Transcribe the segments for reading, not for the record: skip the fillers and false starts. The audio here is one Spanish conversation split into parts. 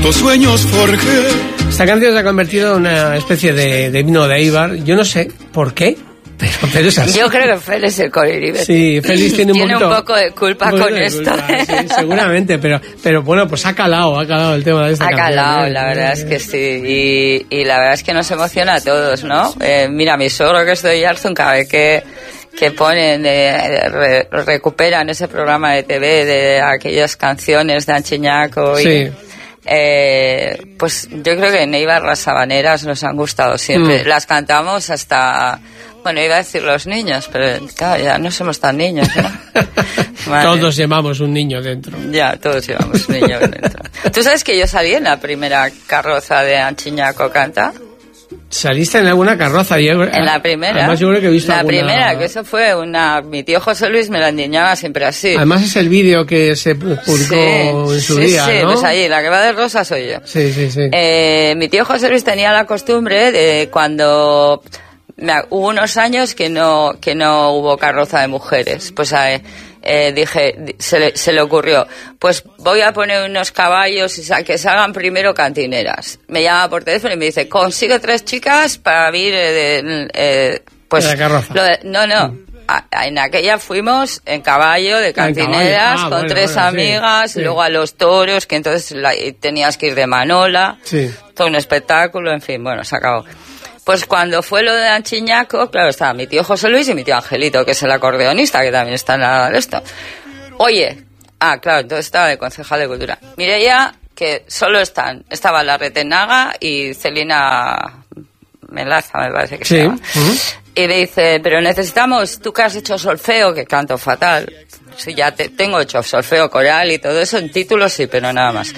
Tus sueños forjé. Esta canción se ha convertido en una especie de himno de Eibar. Yo no sé por qué, pero es así. Yo creo que Félix el Coliribet. Sí, Félix tiene un poco de culpa con esto. Sí, seguramente, pero bueno, pues ha calado el tema de esta canción. Ha calado, la verdad es que sí. Y la verdad es que nos emociona a todos, ¿no? Mira, mi suegro que es de Oyarzún, cada vez que ponen, recuperan ese programa de TV de aquellas canciones de Anchiñaco y... Sí. Pues yo creo que en Eibar las habaneras nos han gustado siempre. Las cantamos hasta, bueno, iba a decir los niños, pero claro, ya no somos tan niños, ¿no? Vale. Todos llevamos un niño dentro. Ya, todos llevamos un niño dentro. ¿Tú sabes que yo salí en la primera carroza de Anchiñaco Canta? ¿Saliste en alguna carroza? En la primera. Además, yo creo que he visto la primera, que eso fue mi tío José Luis me la endiñaba siempre así. Además es el vídeo que se publicó en su día, sí, ¿no? Pues allí, la que va de rosa soy yo. Sí. Mi tío José Luis tenía la costumbre de cuando... hubo unos años que no hubo carroza de mujeres, pues dije, se le ocurrió, pues voy a poner unos caballos y que salgan primero cantineras. Me llama por teléfono y me dice, consigue 3 chicas para ir pues la carroza. En aquella fuimos en caballo de cantineras con 3 amigas, sí. Luego a los toros, que entonces tenías que ir de manola, todo un espectáculo, en fin, bueno, se acabó. Pues cuando fue lo de Anchiñaco, claro, estaba mi tío José Luis y mi tío Angelito, que es el acordeonista, que también está en esto. Oye, claro, entonces estaba de concejal de cultura. Mireia, que solo estaba la Retenaga y Celina Melaza, me parece que se llama. Y le dice, pero necesitamos, tú que has hecho solfeo, que canto fatal. Sí, ya tengo hecho solfeo coral y todo eso, en títulos sí, pero nada más.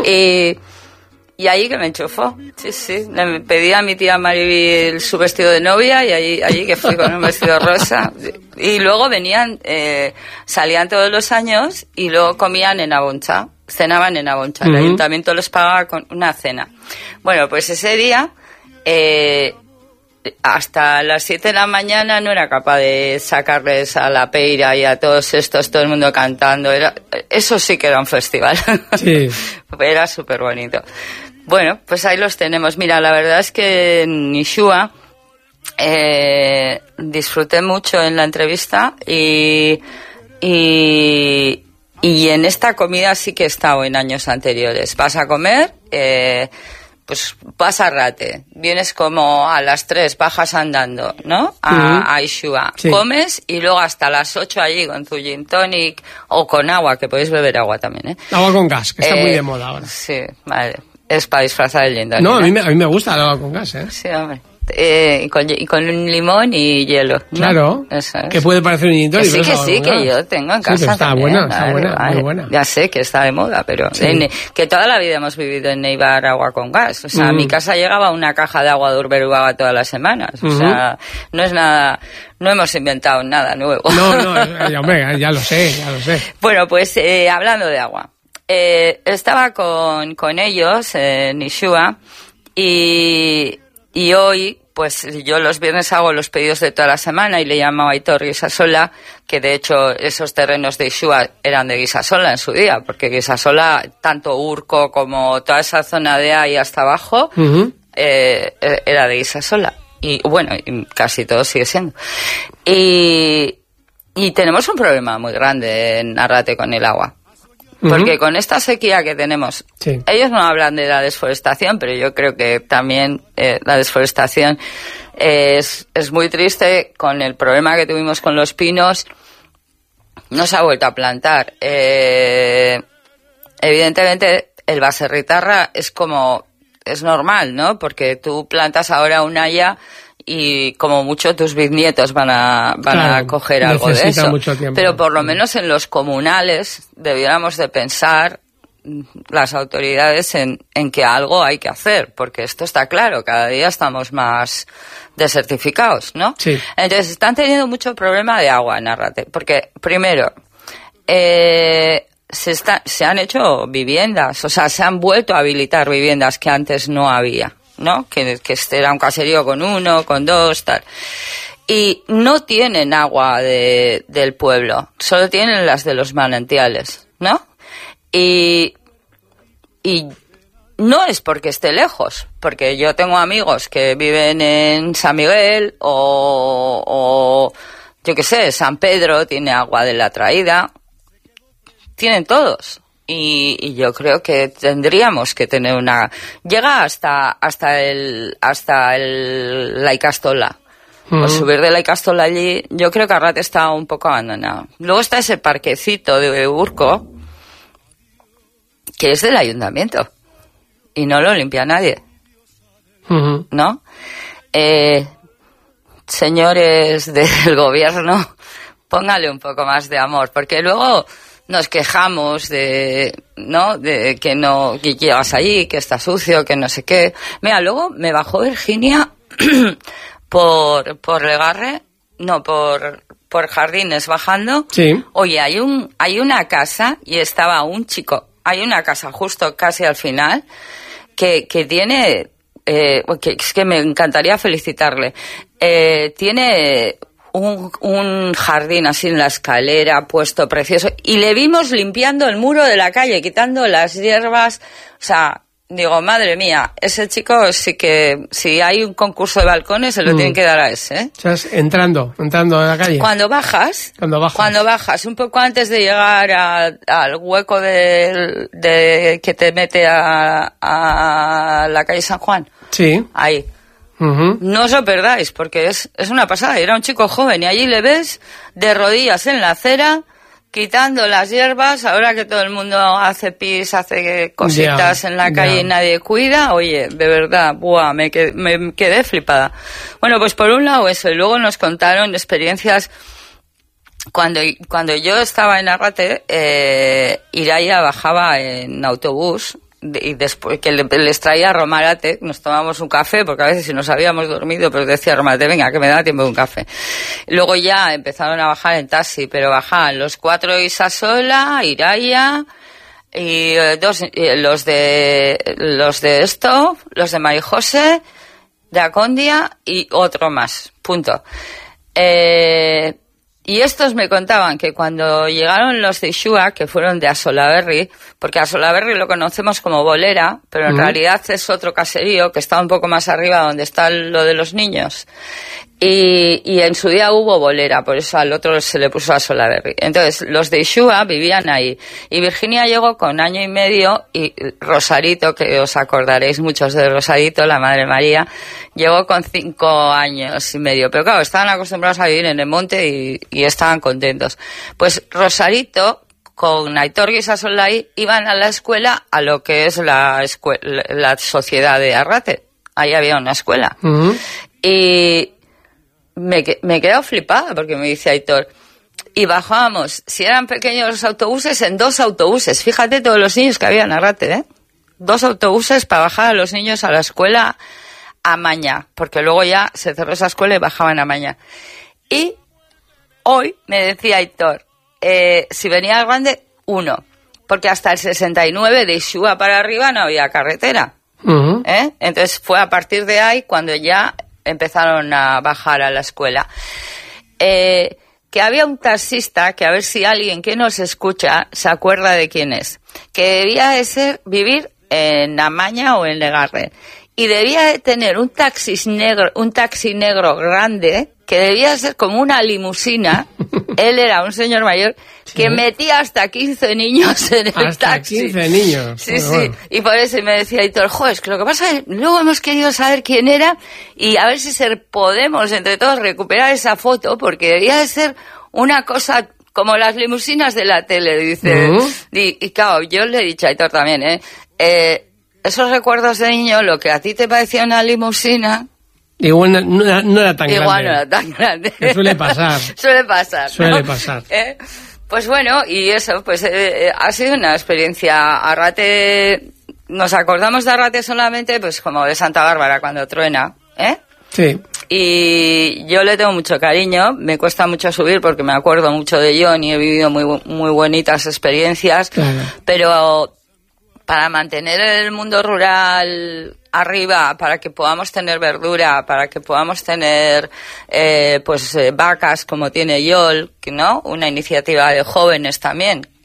Y ahí que me enchufó, sí. Le pedí a mi tía Maribel su vestido de novia y allí que fui con un vestido rosa. Y luego salían todos los años y luego comían en Aboncha, cenaban en Aboncha. El ayuntamiento los pagaba con una cena. Bueno, pues ese día, hasta las 7 de la mañana no era capaz de sacarles a la peira y a todos estos, todo el mundo cantando. Eso sí que era un festival. Sí. Era súper bonito. Bueno, pues ahí los tenemos. Mira, la verdad es que en Ixúa disfruté mucho en la entrevista y en esta comida sí que he estado en años anteriores. Vas a comer, pues vas a Rate, vienes como a las 3, bajas andando, ¿no? A Ixúa. Sí. Comes y luego hasta las 8 allí con tu gin tonic o con agua, que podéis beber agua también, ¿eh? Agua con gas, que está muy de moda ahora. Sí, vale. Es para disfrazar el gin tonic. No, a mí me gusta el agua con gas, ¿eh? Sí, hombre. Y con un limón y hielo, ¿no? Claro, eso es. Que puede parecer un gin tonic. Sí, que sí, que yo tengo en casa. Sí, está también, buena, vale. muy buena. Ya sé que está de moda, pero que toda la vida hemos vivido en Eibar agua con gas. O sea, a mi casa llegaba una caja de agua de Urberuaga todas las semanas. O sea, no es nada, no hemos inventado nada nuevo. No, hombre, ya lo sé. Bueno, pues hablando de agua. Estaba con ellos en Ixúa y hoy, pues yo los viernes hago los pedidos de toda la semana y le llamo a Aitor Guisasola, que de hecho esos terrenos de Ixúa eran de Guisasola en su día, porque Guisasola, tanto Urco como toda esa zona de ahí hasta abajo, era de Guisasola. Y bueno, casi todo sigue siendo. Y tenemos un problema muy grande en Arrate con el agua. Porque con esta sequía que tenemos, ellos no hablan de la desforestación, pero yo creo que también la desforestación es muy triste. Con el problema que tuvimos con los pinos, no se ha vuelto a plantar. Evidentemente, el baserritarra es normal, ¿no? Porque tú plantas ahora un haya y como mucho tus bisnietos van a coger algo de eso. Mucho tiempo. Pero por lo menos en los comunales debiéramos de pensar las autoridades en que algo hay que hacer, porque esto está claro, cada día estamos más desertificados, ¿no? Sí. Entonces están teniendo mucho problema de agua en Arrate, porque primero se han hecho viviendas, o sea, se han vuelto a habilitar viviendas que antes no había, ¿no? Que era un caserío con 1, con 2, tal. Y no tienen agua del pueblo, solo tienen las de los manantiales, ¿no? Y no es porque esté lejos, porque yo tengo amigos que viven en San Miguel o yo qué sé, San Pedro tiene agua de la traída, tienen todos. Y yo creo que tendríamos que tener una... Llega hasta la Icastola. Pues subir de la Icastola allí, yo creo que Arrate está un poco abandonado. Luego está ese parquecito de Urco, que es del ayuntamiento. Y no lo limpia nadie. ¿No? Señores del gobierno, póngale un poco más de amor, porque luego nos quejamos de que llegas allí, que está sucio, que no sé qué. Mira, luego me bajó Virginia por Legarre, no, por Jardines bajando. Sí. Oye, hay una casa y estaba un chico, hay una casa justo casi al final que tiene, que es que me encantaría felicitarle, tiene un jardín así en la escalera puesto precioso y le vimos limpiando el muro de la calle, quitando las hierbas, o sea, digo, madre mía, ese chico sí que, si hay un concurso de balcones se lo tienen que dar a ese, ¿eh? O sea, entrando a la calle. Cuando bajas, un poco antes de llegar al hueco que te mete a la calle San Juan. Sí. Ahí. No os lo perdáis, porque es una pasada. Era un chico joven y allí le ves de rodillas en la acera, quitando las hierbas. Ahora que todo el mundo hace pis, hace cositas en la calle y nadie cuida, oye, de verdad, me quedé flipada. Bueno, pues por un lado eso, y luego nos contaron experiencias. Cuando yo estaba en Arrate, Iraya bajaba en autobús, y después que les traía a Romarate, nos tomamos un café, porque a veces si nos habíamos dormido, pues decía Romarate, venga, que me da tiempo de un café. Luego ya empezaron a bajar en taxi, pero bajaban los 4 Isasola, Iraya, y los de esto, los de Marijose, de Acondia, y otro más, punto. Y estos me contaban que cuando llegaron los de Ixúa, que fueron de Asolaberri, porque Asolaberri lo conocemos como Bolera, pero en realidad es otro caserío que está un poco más arriba donde está lo de los niños. Y en su día hubo Bolera, por eso al otro se le puso Asolaberri. Entonces, los de Ixúa vivían ahí. Y Virginia llegó con 1 año y medio, y Rosarito, que os acordaréis muchos de Rosarito, la Madre María, llegó con 5 años y medio. Pero claro, estaban acostumbrados a vivir en el monte y estaban contentos. Pues Rosarito, con Aitor Guisasolay, iban a la escuela, a lo que es la sociedad de Arrate. Ahí había una escuela. Y me he quedado flipada, porque me dice Aitor, y bajábamos, si eran pequeños los autobuses, en 2 autobuses. Fíjate todos los niños que había en Arrate, ¿eh? 2 autobuses para bajar a los niños a la escuela a Maña, porque luego ya se cerró esa escuela y bajaban a Maña. Y hoy me decía Aitor, si venía al grande, 1, porque hasta el 69 de Ixúa para arriba no había carretera. Entonces fue a partir de ahí cuando ya empezaron a bajar a la escuela. Que había un taxista, que a ver si alguien que nos escucha se acuerda de quién es, que debía de vivir en Amaña o en Legarre, y debía de tener un taxi negro grande, que debía ser como una limusina. Él era un señor mayor que metía hasta 15 niños en el taxi. Hasta 15 niños. Sí, sí. Bueno. Y por eso me decía Hitor, es que lo que pasa es que luego hemos querido saber quién era y a ver si podemos entre todos recuperar esa foto, porque debía de ser una cosa como las limusinas de la tele, dice. Y claro, yo le he dicho a Hitor también, esos recuerdos de niño, lo que a ti te parecía una limusina, igual no era tan grande. Igual no era tan grande. Suele pasar. Suele pasar. Pues bueno, y eso, pues ha sido una experiencia. Arrate, nos acordamos de Arrate solamente, pues como de Santa Bárbara cuando truena, Sí. Y yo le tengo mucho cariño, me cuesta mucho subir porque me acuerdo mucho de John y he vivido muy, muy bonitas experiencias, claro. Pero para mantener el mundo rural arriba, para que podamos tener verdura, para que podamos tener vacas como tiene Yol, ¿no? Una iniciativa de jóvenes también,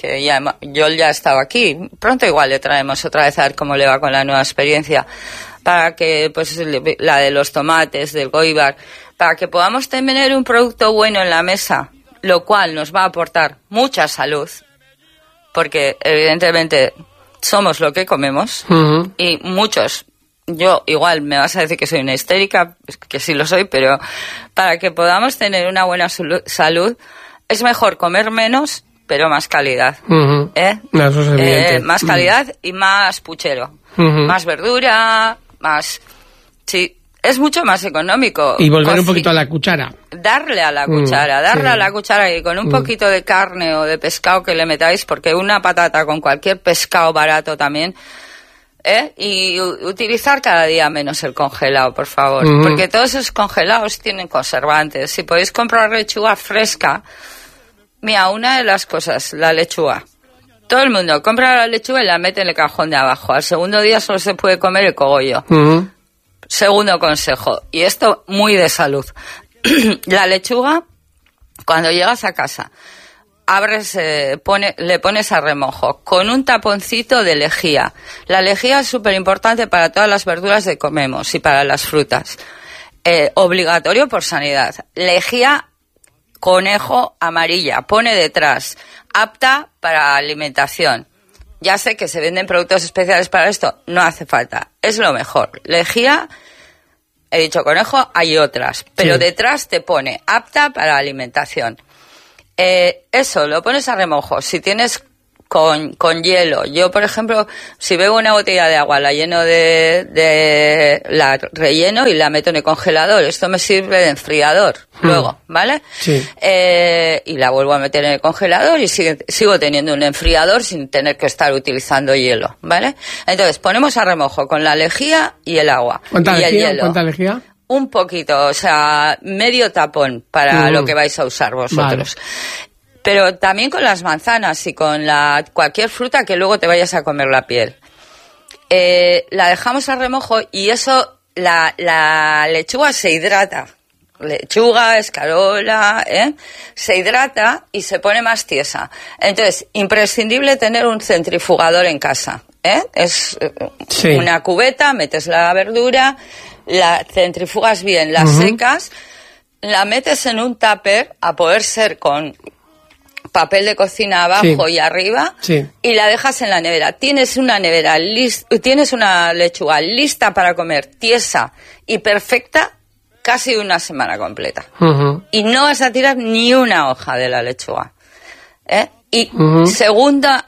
que yo ya he estado aquí. Pronto igual le traemos otra vez a ver cómo le va con la nueva experiencia, para que, pues, la de los tomates, del goibar, para que podamos tener un producto bueno en la mesa, lo cual nos va a aportar mucha salud, porque evidentemente somos lo que comemos, y muchos, yo igual me vas a decir que soy una histérica, que sí lo soy, pero para que podamos tener una buena salud, es mejor comer menos, pero más calidad. No, eso es evidente. Más calidad y más puchero. Más verdura, más... Sí, es mucho más económico. Y volver un poquito a la cuchara. Darle a la cuchara, a la cuchara, y con un poquito de carne o de pescado que le metáis, porque una patata con cualquier pescado barato también... Y utilizar cada día menos el congelado, por favor, porque todos esos congelados tienen conservantes. Si podéis comprar lechuga fresca, mira, una de las cosas, la lechuga. Todo el mundo compra la lechuga y la mete en el cajón de abajo. Al segundo día solo se puede comer el cogollo. Segundo consejo, y esto muy de salud. La lechuga, cuando llegas a casa, abres, le pones a remojo con un taponcito de lejía. La lejía es súper importante para todas las verduras que comemos y para las frutas. Obligatorio por sanidad. Lejía conejo amarilla, pone detrás, apta para alimentación. Ya sé que se venden productos especiales para esto, no hace falta, es lo mejor. Lejía, he dicho conejo, hay otras, pero detrás te pone apta para alimentación. Eso, lo pones a remojo. Si tienes con hielo, yo por ejemplo, si bebo una botella de agua, la lleno la relleno y la meto en el congelador. Esto me sirve de enfriador luego, ¿vale? Sí. Y la vuelvo a meter en el congelador y sigo teniendo un enfriador sin tener que estar utilizando hielo, ¿vale? Entonces ponemos a remojo con la lejía y el agua. ¿Cuánta y lejía? El hielo. ¿Cuánta lejía? Un poquito, o sea, medio tapón para lo que vais a usar vosotros. Vale. Pero también con las manzanas y con cualquier fruta que luego te vayas a comer la piel. La dejamos a remojo y eso, la lechuga se hidrata. Lechuga, escarola, se hidrata y se pone más tiesa. Entonces, imprescindible tener un centrifugador en casa. Es una cubeta, metes la verdura, la centrifugas bien, la secas, la metes en un tupper, a poder ser con papel de cocina abajo y arriba, y la dejas en la nevera. Tienes una nevera tienes una lechuga lista para comer, tiesa y perfecta, casi una semana completa. Y no vas a tirar ni una hoja de la lechuga. Y segunda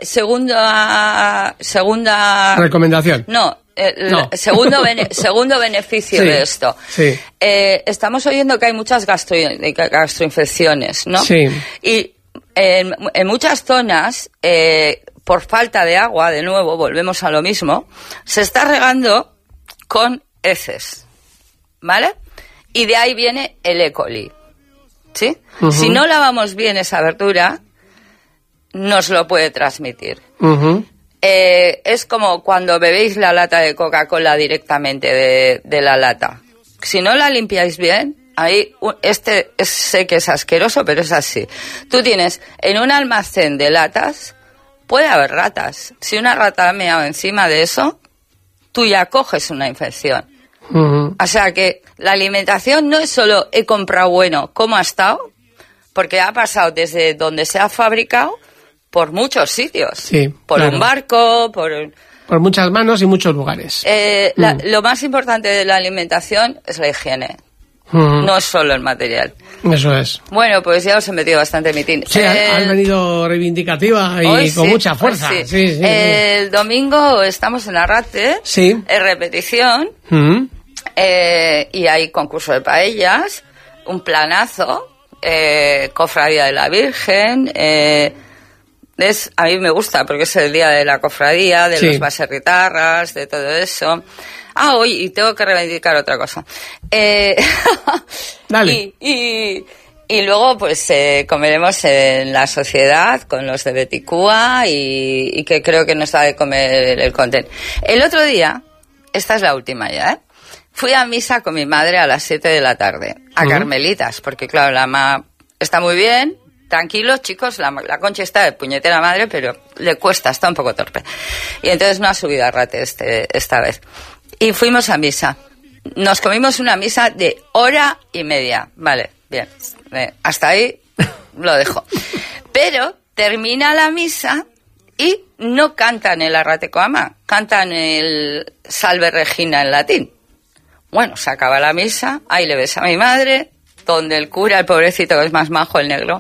recomendación. No. Segundo beneficio de esto. Sí. Estamos oyendo que hay muchas gastroinfecciones, ¿no? Sí. Y en muchas zonas, por falta de agua, de nuevo, volvemos a lo mismo, se está regando con heces, ¿vale? Y de ahí viene el E. coli, ¿sí? Si no lavamos bien esa verdura, nos lo puede transmitir. Es como cuando bebéis la lata de Coca-Cola directamente de la lata. Si no la limpiáis bien, ahí sé que es asqueroso, pero es así. Tú tienes en un almacén de latas, puede haber ratas. Si una rata ha meado encima de eso, tú ya coges una infección. O sea que la alimentación no es solo he comprado bueno, ¿cómo ha estado? Porque ha pasado desde donde se ha fabricado por muchos sitios. Sí, por un barco, por muchas manos y muchos lugares. Lo más importante de la alimentación es la higiene. No es solo el material. Eso es. Bueno, pues ya os he metido bastante mitin. Sí, has venido reivindicativa y con mucha fuerza. Sí. El domingo estamos en Arrate, en repetición, y hay concurso de paellas, un planazo, cofradía de la Virgen. A mí me gusta porque es el día de la cofradía, de los baserritarras, de todo eso. Hoy, y tengo que reivindicar otra cosa. Dale. Y luego, pues, comeremos en la sociedad con los de Beticúa y que creo que nos da de comer el content. El otro día, esta es la última ya, fui a misa con mi madre a las 7 de la tarde, a Carmelitas, porque claro, la mamá está muy bien, tranquilos, chicos, la Conchi está de puñetera madre, pero le cuesta, está un poco torpe. Y entonces no ha subido a Rate esta vez. Y fuimos a misa. Nos comimos una misa de 1:30. Vale, bien. Hasta ahí lo dejo. Pero termina la misa y no cantan el Arrate Coama, cantan el Salve Regina en latín. Bueno, se acaba la misa, ahí le ves a mi madre, donde el cura, el pobrecito, que es más majo, el negro,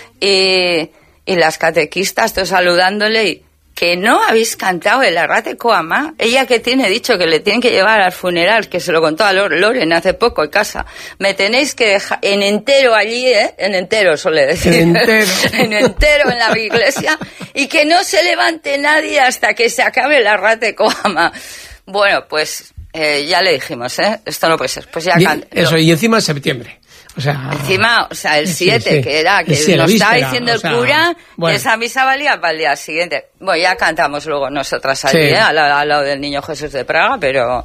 y las catequistas, todos saludándole, y que no habéis cantado el Arrate Coama. Ella que tiene dicho que le tienen que llevar al funeral, que se lo contó a Loren hace poco en casa. Me tenéis que dejar en entero allí, en entero suele decir. En entero. En entero en la iglesia, y que no se levante nadie hasta que se acabe el Arrate Coama. Bueno, pues ya le dijimos, esto no puede ser. Pues ya eso, y encima en septiembre. O sea, encima, o sea, el 7, sí. Que era, que sí, nos estaba diciendo el cura, bueno, que esa misa valía para el día siguiente. Bueno, ya cantamos luego nosotras allí, al lado del Niño Jesús de Praga, pero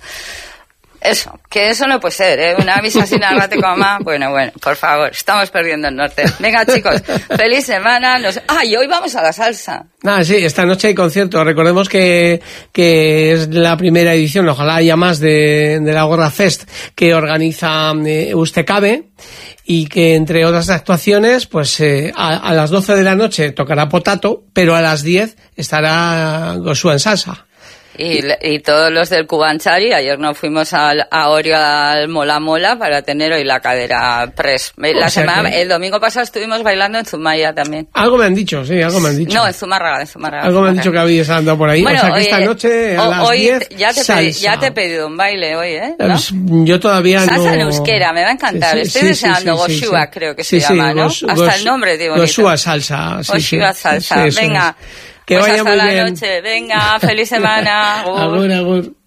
eso, que eso no puede ser, una misa sin Arrate Coama. Bueno, por favor, estamos perdiendo el norte. Venga, chicos, feliz semana. Y hoy vamos a la salsa. Sí, esta noche hay concierto. Recordemos que es la primera edición, ojalá haya más, de la Gorra Fest que organiza Ustecabe, y que entre otras actuaciones, pues a las 12 de la noche tocará Potato, pero a las 10 estará Gosua en salsa. Y todos los del Cubanchari, ayer nos fuimos a Orio al Mola Mola para tener hoy la cadera press. El domingo pasado estuvimos bailando en Zumaya también. Algo me han dicho, sí, algo me han dicho. No, en Zumárraga. Algo me han dicho que habéis andado por ahí. Bueno, o sea que esta noche a las 10 ya te he pedido un baile hoy, ¿no? Yo todavía salsa no... Salsa en euskera, me va a encantar. Estoy deseando Goshua, creo que se llama, ¿no? Hasta el nombre, digo. Goshua salsa. Goshua salsa, venga. Que pues vaya hasta muy la bien. noche. Venga, feliz semana. Agur, agur.